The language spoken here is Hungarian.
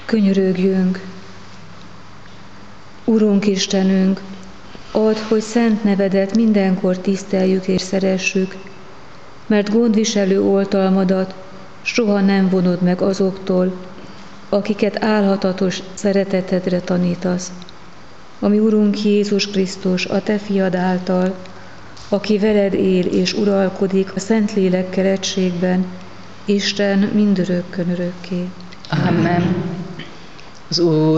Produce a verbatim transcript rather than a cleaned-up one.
Könyörögjünk. Urunk Istenünk, add, hogy szent nevedet mindenkor tiszteljük és szeressük, mert gondviselő oltalmadat soha nem vonod meg azoktól, akiket álhatatos szeretetedre tanítasz. Ami Urunk Jézus Krisztus, a Te fiad által, aki veled él és uralkodik a Szentlélekkel egységben, Isten mindörökkön örökké. Amen. Az Úr